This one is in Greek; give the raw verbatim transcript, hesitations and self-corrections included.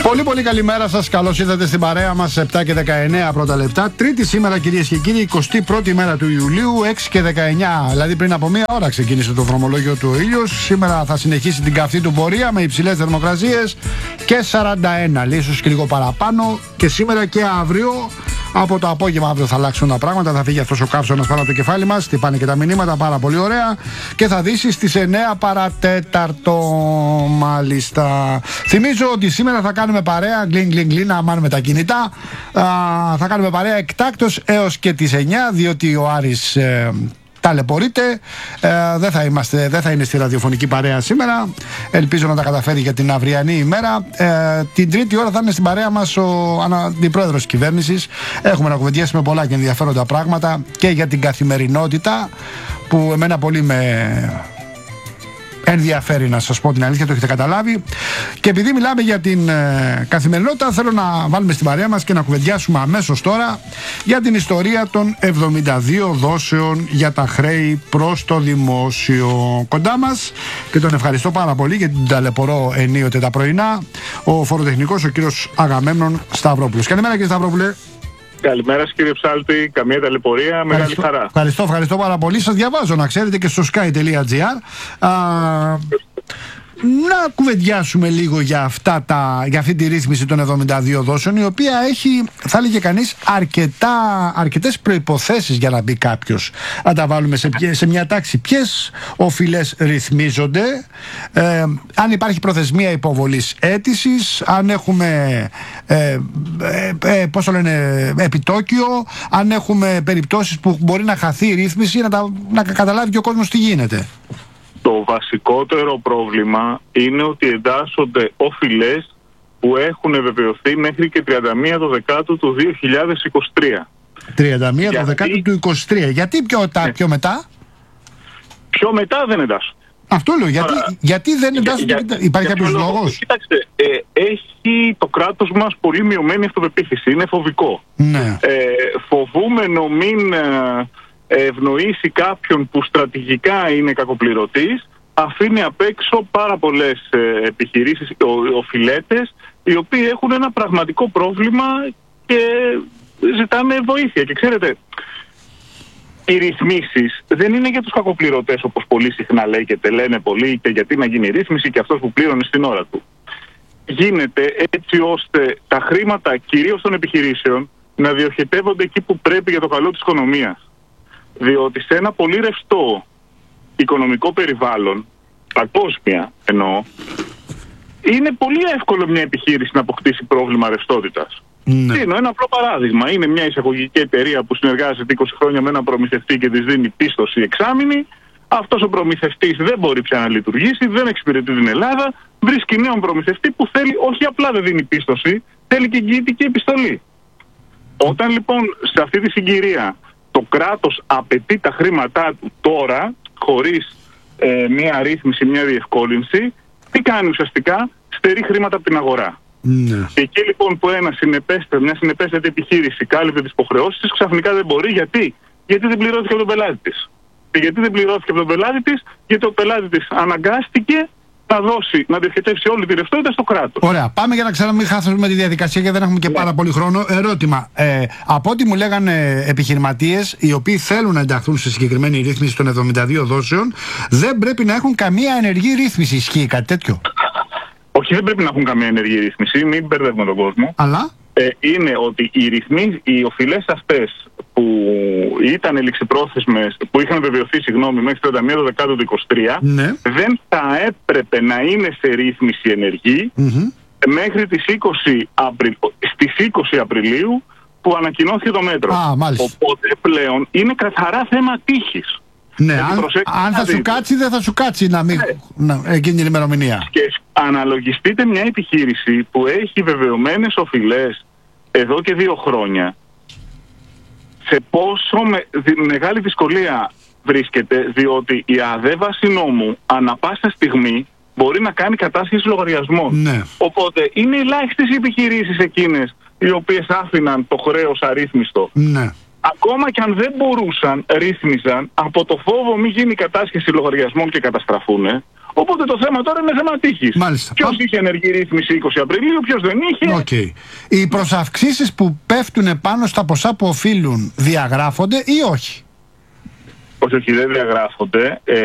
Πολύ πολύ καλημέρα σας. Καλώς ήρθατε στην παρέα μας. επτά και δεκαεννέα πρώτα λεπτά. Τρίτη σήμερα, κυρίες και κύριοι, εικοστή πρώτη μέρα του Ιουλίου, έξι και δεκαεννέα. Δηλαδή πριν από μία ώρα ξεκίνησε το δρομολόγιο του ο ήλιος. Σήμερα θα συνεχίσει την καυτή του πορεία με υψηλές θερμοκρασίες και σαράντα ένα. Ίσως και λίγο παραπάνω. Και σήμερα και αύριο. Από το απόγευμα αύριο θα αλλάξουν τα πράγματα. Θα φύγει αυτός ο καύσωνας πάνω από το κεφάλι μας. Τυπάνε και τα μηνύματα, πάρα πολύ ωραία. Και θα δύσει στις εννέα παρατέταρτο. Μάλιστα. Θυμίζω ότι σήμερα θα κάνουμε παρέα. Γκλιν, γκλιν, γκλιν, να μάνουμε τα κινητά. Α, θα κάνουμε παρέα εκτάκτως έως και τις εννέα, διότι ο Άρης ε, ταλαιπωρείται. Ε, δεν θα είμαστε, δεν θα είναι στη ραδιοφωνική παρέα σήμερα. Ελπίζω να τα καταφέρει για την αυριανή ημέρα. Ε, την τρίτη ώρα θα είναι στην παρέα μας ο αντιπρόεδρος της κυβέρνησης. Έχουμε να κουβεντιάσουμε πολλά και ενδιαφέροντα πράγματα και για την καθημερινότητα, που εμένα πολύ με ενδιαφέρει, να σας πω την αλήθεια, το έχετε καταλάβει. Και επειδή μιλάμε για την ε, καθημερινότητα, θέλω να βάλουμε στην παρέα μας και να κουβεντιάσουμε αμέσως τώρα για την ιστορία των εβδομήντα δύο δόσεων για τα χρέη προς το δημόσιο. Κοντά μας, και τον ευχαριστώ πάρα πολύ γιατί την ταλαιπωρώ ενίοτε τα πρωινά, ο φοροτεχνικός, ο κύριος Αγαμέμνων Σταυρόπουλος. Καλημέρα, κύριε Σταυρόπουλε. Καλημέρα κύριε Ψάλτη, καμία ταλαιπωρία, μεγάλη χαρά. Ευχαριστώ, ευχαριστώ πάρα πολύ. Σας διαβάζω, να ξέρετε, και στο sky τελεία gr. Να κουβεντιάσουμε λίγο για, αυτά τα, για αυτή τη ρύθμιση των εβδομήντα δύο δόσεων, η οποία έχει, θα έλεγε κανείς, αρκετά, αρκετές προϋποθέσεις για να μπει κάποιος. Να τα βάλουμε σε, σε μια τάξη. Ποιες οφειλές ρυθμίζονται, ε, αν υπάρχει προθεσμία υποβολής αίτησης, αν έχουμε ε, ε, ε, πώς το λένε, επιτόκιο, αν έχουμε περιπτώσεις που μπορεί να χαθεί η ρύθμιση, να, τα, να καταλάβει και ο κόσμος τι γίνεται. Το βασικότερο πρόβλημα είναι ότι εντάσσονται οφειλές που έχουν βεβαιωθεί μέχρι και τριάντα μία Δεκάτου του δύο χιλιάδες είκοσι τρία. τριάντα μία Δεκάτου του είκοσι τρία. Γιατί πιο, τα, ναι. πιο μετά? Πιο μετά δεν εντάσσονται. Αυτό λέω. Γιατί, Άρα, γιατί δεν εντάσσονται? Για, για, υπάρχει κάποιος λόγος? Κοιτάξτε, ε, έχει το κράτος μας πολύ μειωμένη αυτοπεποίθηση. Είναι φοβικό. Ναι. Ε, φοβούμενο μην ευνοήσει κάποιον που στρατηγικά είναι κακοπληρωτής, αφήνει απ' έξω πάρα πολλές ε, επιχειρήσεις, οφειλέτες, οι οποίοι έχουν ένα πραγματικό πρόβλημα και ζητάνε βοήθεια. Και ξέρετε, οι ρυθμίσεις δεν είναι για τους κακοπληρωτές, όπως πολύ συχνά λέγεται, λένε πολλοί, και γιατί να γίνει ρύθμιση και αυτός που πλήρωνε στην ώρα του. Γίνεται έτσι ώστε τα χρήματα, κυρίως των επιχειρήσεων, να διοχετεύονται εκεί που πρέπει για το καλό της οικονομίας. Διότι σε ένα πολύ ρευστό οικονομικό περιβάλλον, παγκόσμια εννοώ, είναι πολύ εύκολο μια επιχείρηση να αποκτήσει πρόβλημα ρευστότητας. Ναι. Είναι ένα απλό παράδειγμα. Είναι μια εισαγωγική εταιρεία που συνεργάζεται είκοσι χρόνια με έναν προμηθευτή και της δίνει πίστοση εξάμηνη. Αυτός ο προμηθευτής δεν μπορεί πια να λειτουργήσει, δεν εξυπηρετεί την Ελλάδα, βρίσκει νέον προμηθευτή που θέλει, όχι απλά δεν δίνει πίστοση, θέλει και εγγυητική επιστολή. Όταν λοιπόν σε αυτή τη συγκυρία το κράτος απαιτεί τα χρήματά του τώρα, χωρίς ε, μια ρύθμιση, μια διευκόλυνση, τι κάνει ουσιαστικά? Στερεί χρήματα από την αγορά. Ναι. Και εκεί λοιπόν που ένα συνεπέστερη, μια συνεπέστερη επιχείρηση κάλυπτε τις υποχρεώσεις της, ξαφνικά δεν μπορεί. Γιατί? Γιατί δεν πληρώθηκε από τον πελάτη της. Και γιατί δεν πληρώθηκε από τον πελάτη της? Γιατί ο πελάτη της αναγκάστηκε να δώσει, να διοχετεύσει όλη τη ρευστότητα στο κράτος. Ωραία. Πάμε για να ξέρουμε, μην χάσουμε τη διαδικασία, γιατί δεν έχουμε και ναι. πάρα πολύ χρόνο. Ερώτημα. Ε, από ό,τι μου λέγανε επιχειρηματίες, οι οποίοι θέλουν να ενταχθούν σε συγκεκριμένη ρύθμιση των εβδομήντα δύο δόσεων, δεν πρέπει να έχουν καμία ενεργή ρύθμιση. Ισχύει κάτι τέτοιο? Όχι, δεν πρέπει να έχουν καμία ενεργή ρύθμιση. Μην μπερδεύουμε τον κόσμο. Αλλά ε, είναι ότι οι, ρυθμί, οι οφειλές αυτές που ήταν ληξιπρόθεσμες, που είχαν βεβαιωθεί, συγγνώμη, μέχρι τριάντα μία Δεκάτου του είκοσι τρία, ναι. δεν θα έπρεπε να είναι σε ρύθμιση ενεργή mm-hmm. μέχρι τις είκοσι Απριλίου, στις είκοσι Απριλίου που ανακοινώθηκε το μέτρο. Α, οπότε πλέον είναι καθαρά θέμα τύχης. Ναι, αν, αν θα σου κάτσει, δεν θα σου κάτσει να μην, ναι. να, εκείνη την ημερομηνία. Και αναλογιστείτε μια επιχείρηση που έχει βεβαιωμένες οφειλές εδώ και δύο χρόνια, σε πόσο με, δι, μεγάλη δυσκολία βρίσκεται, διότι η ΑΔΕ βάση νόμου ανά πάσα στιγμή μπορεί να κάνει κατάσχεση λογαριασμών. Ναι. Οπότε είναι ελάχιστες οι επιχειρήσεις εκείνες οι οποίες άφηναν το χρέος αρρύθμιστο. Ναι. Ακόμα και αν δεν μπορούσαν, ρύθμιζαν από το φόβο μην γίνει κατάσχεση λογαριασμών και καταστραφούνε. Οπότε το θέμα τώρα είναι θέμα τύχης. Μάλιστα. Ποιος είχε ενεργή ρύθμιση είκοσι Απριλίου, ποιος δεν είχε. Okay. Οι προσαυξήσεις που πέφτουν πάνω στα ποσά που οφείλουν διαγράφονται ή όχι? Όχι, όχι, δεν διαγράφονται. Ε,